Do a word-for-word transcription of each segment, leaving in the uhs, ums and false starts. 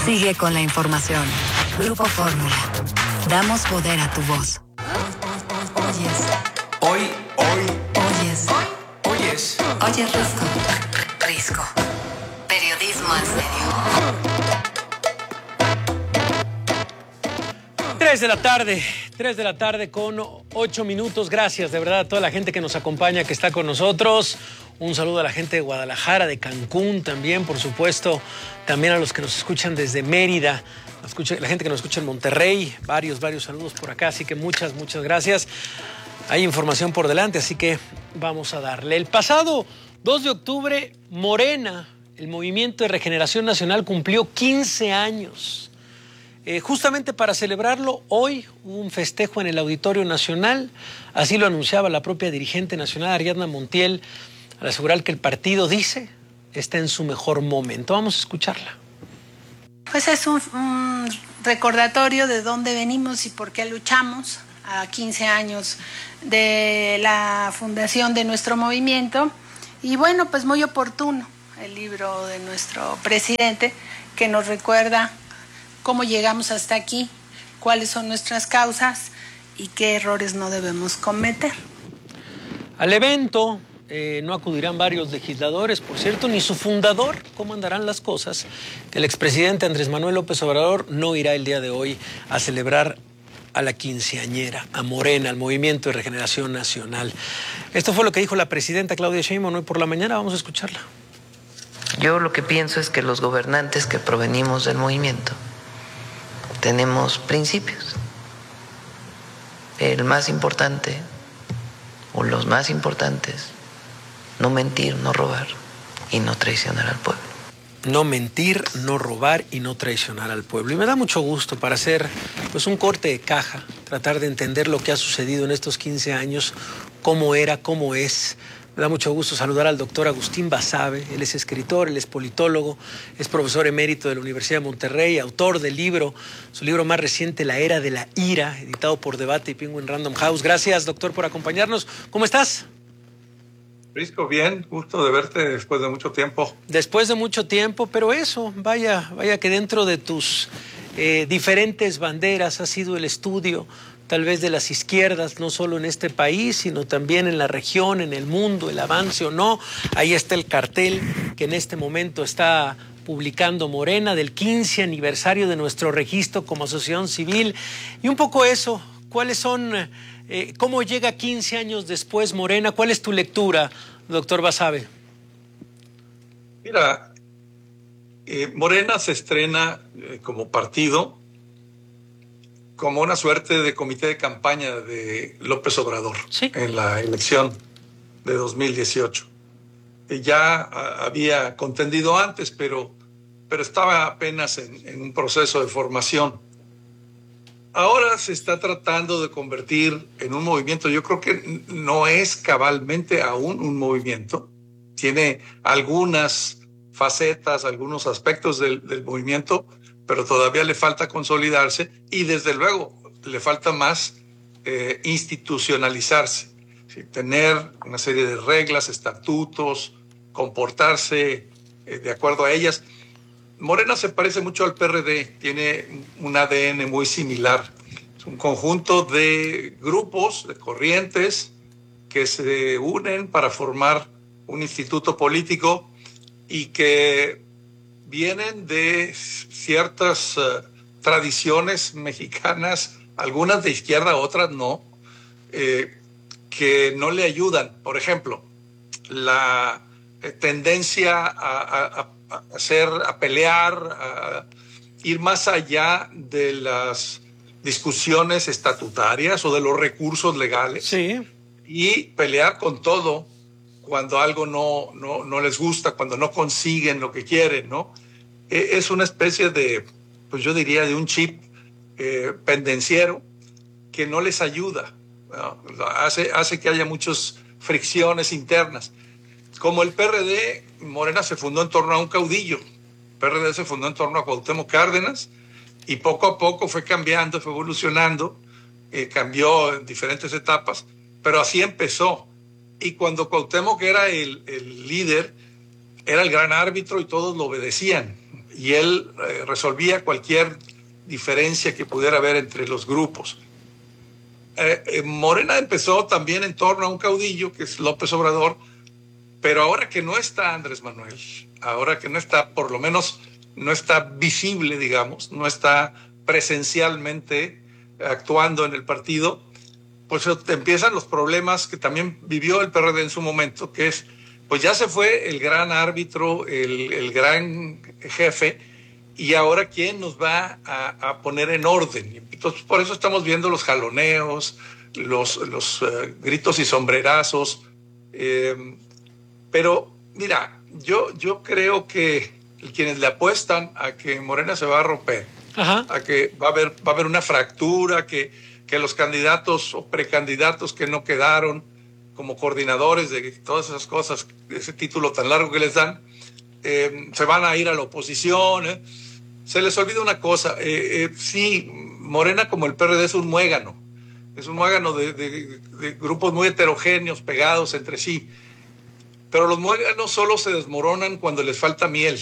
Sigue con la información. Grupo Fórmula. Damos poder a tu voz. Oyes. Hoy, hoy, Oyes. hoy, oyes. Oyes Risco. Risco. Periodismo en serio. Tres de la tarde, tres de la tarde con ocho minutos. Gracias de verdad a toda la gente que nos acompaña, que está con nosotros. Un saludo a la gente de Guadalajara, de Cancún también, por supuesto. También a los que nos escuchan desde Mérida, la gente que nos escucha en Monterrey. Varios, varios saludos por acá, así que muchas, muchas gracias. Hay información por delante, así que vamos a darle. El pasado dos de octubre, Morena, el Movimiento de Regeneración Nacional, cumplió quince años. Eh, justamente para celebrarlo, hoy hubo un festejo en el Auditorio Nacional. Así lo anunciaba la propia dirigente nacional, Ariadna Montiel, al asegurar que el partido, dice, está en su mejor momento. Vamos a escucharla. Pues es un, un recordatorio de dónde venimos y por qué luchamos a quince años de la fundación de nuestro movimiento. Y bueno, pues muy oportuno el libro de nuestro presidente, que nos recuerda cómo llegamos hasta aquí, cuáles son nuestras causas y qué errores no debemos cometer. Al evento eh, no acudirán varios legisladores, por cierto, ni su fundador. ¿Cómo andarán las cosas? El expresidente Andrés Manuel López Obrador no irá el día de hoy a celebrar a la quinceañera, a Morena, al Movimiento de Regeneración Nacional. Esto fue lo que dijo la presidenta Claudia Sheinbaum hoy por la mañana. Vamos a escucharla. Yo lo que pienso es que los gobernantes que provenimos del movimiento tenemos principios. El más importante, o los más importantes, no mentir, no robar y no traicionar al pueblo. No mentir, no robar y no traicionar al pueblo. Y me da mucho gusto para hacer pues un corte de caja, tratar de entender lo que ha sucedido en estos quince años, cómo era, cómo es. Me da mucho gusto saludar al doctor Agustín Basabe. Él es escritor, él es politólogo, es profesor emérito de la Universidad de Monterrey, autor del libro, su libro más reciente, La Era de la Ira, editado por Debate y Penguin Random House. Gracias, doctor, por acompañarnos. ¿Cómo estás? Risco, bien, gusto de verte después de mucho tiempo. Después de mucho tiempo, pero eso, vaya, vaya que dentro de tus eh, diferentes banderas ha sido el estudio tal vez de las izquierdas, no solo en este país, sino también en la región, en el mundo, el avance o no. Ahí está el cartel que en este momento está publicando Morena del quince aniversario de nuestro registro como asociación civil. Y un poco eso, ¿cuáles son, eh, cómo llega quince años después Morena? ¿Cuál es tu lectura, doctor Basabe? Mira, eh, Morena se estrena eh, como partido, como una suerte de comité de campaña de López Obrador, ¿sí?, en la elección de dos mil dieciocho. Ya había contendido antes, pero, pero estaba apenas en, en un proceso de formación. Ahora se está tratando de convertir en un movimiento. Yo creo que no es cabalmente aún un movimiento. Tiene algunas facetas, algunos aspectos del, del movimiento, pero todavía le falta consolidarse y desde luego le falta más eh, institucionalizarse, ¿sí? Tener una serie de reglas, estatutos, comportarse eh, de acuerdo a ellas. Morena se parece mucho al P R D, tiene un A D N muy similar. Es un conjunto de grupos, de corrientes que se unen para formar un instituto político y que vienen de ciertas uh, tradiciones mexicanas, algunas de izquierda, otras no, eh, que no le ayudan. Por ejemplo, la eh, tendencia a, a, a hacer, a pelear, a ir más allá de las discusiones estatutarias o de los recursos legales, sí, y pelear con todo cuando algo no, no, no les gusta, cuando no consiguen lo que quieren, ¿no? Es una especie de, pues yo diría, de un chip eh, pendenciero que no les ayuda, ¿no? Hace, hace que haya muchas fricciones internas. Como el P R D, Morena se fundó en torno a un caudillo. El P R D se fundó en torno a Cuauhtémoc Cárdenas y poco a poco fue cambiando, fue evolucionando, eh, cambió en diferentes etapas, pero así empezó. Y cuando Cuauhtémoc era el, el líder, era el gran árbitro y todos lo obedecían. y él eh, resolvía cualquier diferencia que pudiera haber entre los grupos. Eh, eh, Morena empezó también en torno a un caudillo que es López Obrador, pero ahora que no está Andrés Manuel, ahora que no está, por lo menos no está visible, digamos, no está presencialmente actuando en el partido, pues empiezan los problemas que también vivió el P R D en su momento, que es, pues ya se fue el gran árbitro, el, el gran jefe, y ahora ¿quién nos va a, a poner en orden? Entonces, por eso estamos viendo los jaloneos, los, los uh, gritos y sombrerazos. Eh, pero, mira, yo, yo creo que quienes le apuestan a que Morena se va a romper, Ajá. a que va a haber, va a haber una fractura, que, que los candidatos o precandidatos que no quedaron como coordinadores de todas esas cosas, ese título tan largo que les dan, eh, se van a ir a la oposición. ¿eh? Se les olvida una cosa, eh, eh, sí, Morena como el P R D es un muégano, es un muégano de, de, de grupos muy heterogéneos, pegados entre sí, pero los muéganos solo se desmoronan cuando les falta miel,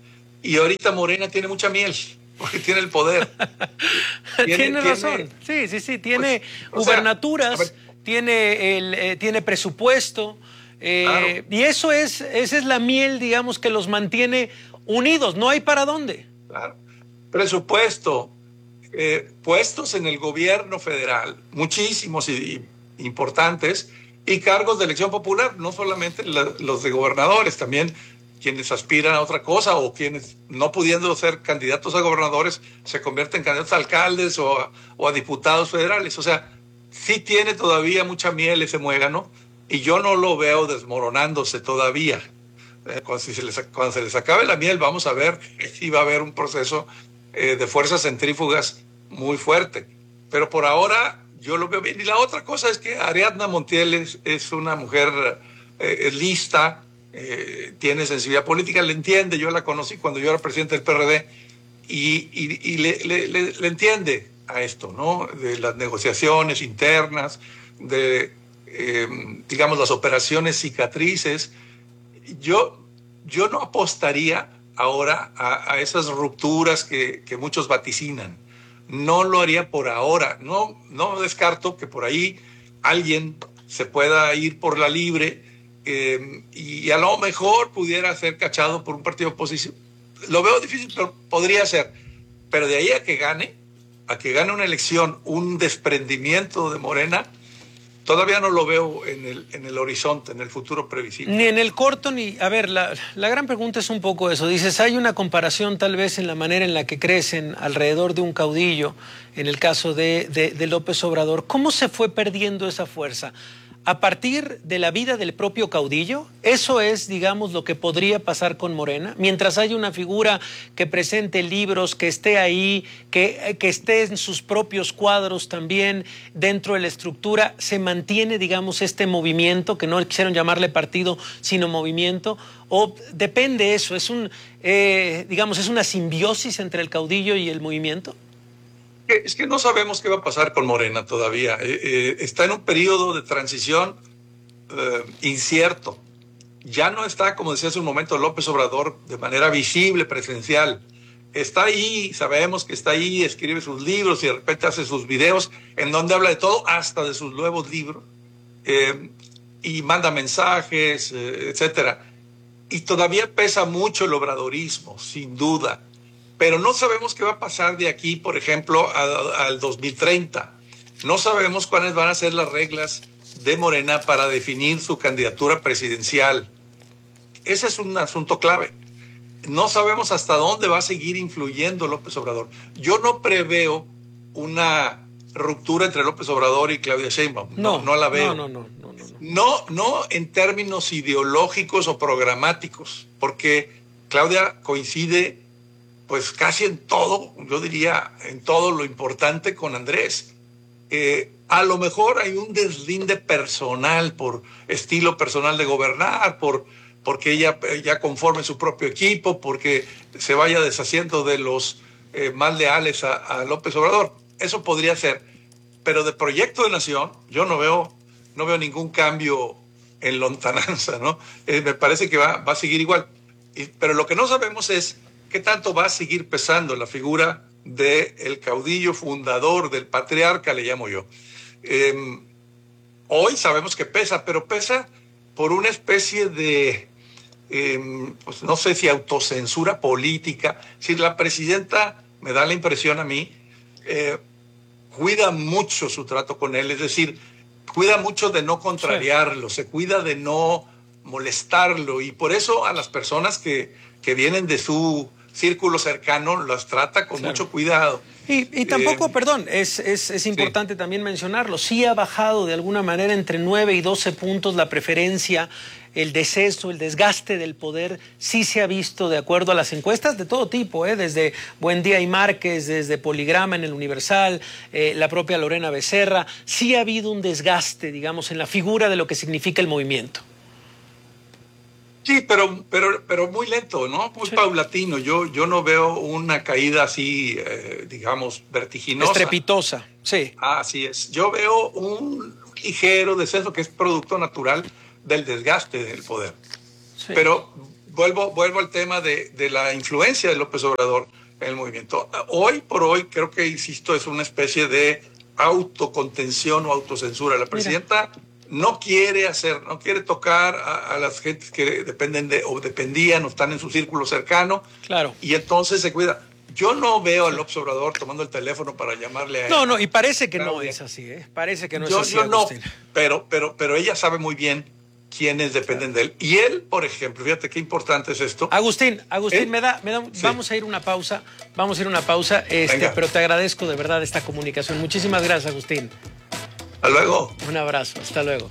y ahorita Morena tiene mucha miel, porque tiene el poder. tiene, tiene razón, tiene, sí, sí, sí, tiene pues, gubernaturas, sea, tiene, el, eh, tiene presupuesto, eh, claro. y eso es, esa es la miel, digamos, que los mantiene unidos, no hay para dónde. Claro. Presupuesto, eh, puestos en el gobierno federal, muchísimos y, y importantes, y cargos de elección popular, no solamente la, los de gobernadores, también quienes aspiran a otra cosa o quienes no pudiendo ser candidatos a gobernadores se convierten en candidatos a alcaldes o a, o a diputados federales. O sea, sí tiene todavía mucha miel ese muégano y yo no lo veo desmoronándose todavía. Cuando se, les, cuando se les acabe la miel, vamos a ver si va a haber un proceso eh, de fuerzas centrífugas muy fuerte. Pero por ahora yo lo veo bien. Y la otra cosa es que Ariadna Montiel es, es una mujer eh, lista, eh, tiene sensibilidad política, le entiende. Yo la conocí cuando yo era presidente del P R D y, y, y le, le, le, le entiende a esto, ¿no? De las negociaciones internas, de, eh, digamos, las operaciones cicatrices. Yo, yo no apostaría ahora a, a esas rupturas que, que muchos vaticinan. No lo haría por ahora. No, no descarto que por ahí alguien se pueda ir por la libre eh, y a lo mejor pudiera ser cachado por un partido de oposición. Lo veo difícil, pero podría ser. Pero de ahí a que gane, a que gane una elección, un desprendimiento de Morena, todavía no lo veo en el, en el horizonte, en el futuro previsible. Ni en el corto, ni... A ver, la, la gran pregunta es un poco eso. Dices, hay una comparación tal vez en la manera en la que crecen alrededor de un caudillo, en el caso de, de, de López Obrador. ¿Cómo se fue perdiendo esa fuerza? ¿A partir de la vida del propio caudillo? ¿Eso es, digamos, lo que podría pasar con Morena? Mientras haya una figura que presente libros, que esté ahí, que, que esté en sus propios cuadros también dentro de la estructura, ¿se mantiene, digamos, este movimiento, que no quisieron llamarle partido, sino movimiento? ¿O depende eso? ¿Es un, eh, digamos, es una simbiosis entre el caudillo y el movimiento? Es que no sabemos qué va a pasar con Morena todavía. Eh, eh, está en un periodo de transición eh, incierto. Ya no está, como decía hace un momento López Obrador, de manera visible, presencial. Está ahí, sabemos que está ahí, escribe sus libros y de repente hace sus videos en donde habla de todo, hasta de sus nuevos libros, eh, y manda mensajes, eh, etcétera. Y todavía pesa mucho el obradorismo, sin duda. Pero no sabemos qué va a pasar de aquí, por ejemplo, a, al dos mil treinta. No sabemos cuáles van a ser las reglas de Morena para definir su candidatura presidencial. Ese es un asunto clave. No sabemos hasta dónde va a seguir influyendo López Obrador. Yo no preveo una ruptura entre López Obrador y Claudia Sheinbaum. No, no, no la veo. No, no, no, no, no. No, no en términos ideológicos o programáticos, porque Claudia coincide pues casi en todo, yo diría en todo lo importante con Andrés. Eh, a lo mejor hay un deslinde personal por estilo personal de gobernar, por, porque ella ya conforme su propio equipo, porque se vaya deshaciendo de los eh, más leales a, a López Obrador. Eso podría ser, pero de proyecto de nación yo no veo, no veo ningún cambio en lontananza, ¿no? Eh, me parece que va, va a seguir igual. Y, pero lo que no sabemos es ¿qué tanto va a seguir pesando la figura del caudillo fundador, del patriarca, le llamo yo? Eh, hoy sabemos que pesa, pero pesa por una especie de, eh, pues no sé si autocensura política. Si la presidenta, me da la impresión a mí, eh, cuida mucho su trato con él, es decir, cuida mucho de no contrariarlo, sí. se cuida de no molestarlo, y por eso a las personas que, que vienen de su círculo cercano las trata con claro. mucho cuidado. Y, y tampoco, eh, perdón, es, es, es importante sí. también mencionarlo, sí ha bajado de alguna manera entre nueve y doce puntos la preferencia, el deceso, el desgaste del poder, sí se ha visto de acuerdo a las encuestas de todo tipo, ¿eh? Desde Buendía y Márquez, desde Poligrama en el Universal, eh, la propia Lorena Becerra, sí ha habido un desgaste, digamos, en la figura de lo que significa el movimiento. Sí, pero, pero, pero muy lento, ¿no? Muy sí. paulatino. Yo, yo no veo una caída así, eh, digamos, vertiginosa. Estrepitosa, sí. Así es. Yo veo un ligero descenso que es producto natural del desgaste del poder. Sí. Pero vuelvo, vuelvo al tema de, de la influencia de López Obrador en el movimiento. Hoy por hoy, creo que, insisto, es una especie de autocontención o autocensura. La presidenta... Mira. No quiere hacer, no quiere tocar a, a las gentes que dependen de, o dependían o están en su círculo cercano. Claro. Y entonces se cuida. Yo no veo al López Obrador tomando el teléfono para llamarle a él. No, no, y parece que no es así, ¿eh? Parece que no yo, es así, yo no, Agustín. pero, pero, pero ella sabe muy bien quiénes dependen claro. de él. Y él, por ejemplo, fíjate qué importante es esto. Agustín, Agustín, ¿Eh? me da, me da sí. vamos a ir una pausa, vamos a ir una pausa, este, pero te agradezco de verdad esta comunicación. Muchísimas gracias, Agustín. Hasta luego. Un abrazo, hasta luego.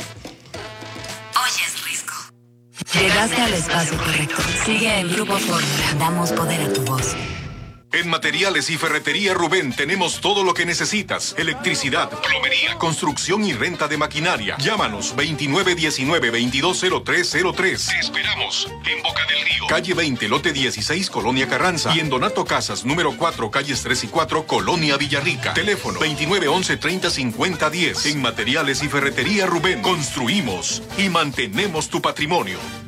Oyes Risco. Llegaste al espacio correcto. Sigue el Grupo Fórmula. Damos poder a tu voz. En Materiales y Ferretería Rubén tenemos todo lo que necesitas. Electricidad, plomería, construcción y renta de maquinaria. Llámanos veintinueve diecinueve veintidós cero tres cero tres. Te esperamos en Boca del Río. Calle veinte, lote dieciséis, Colonia Carranza. Y en Donato Casas, número cuatro, calles tres y cuatro, Colonia Villarrica. Teléfono veintinueve once treinta cincuenta diez. En Materiales y Ferretería Rubén construimos y mantenemos tu patrimonio.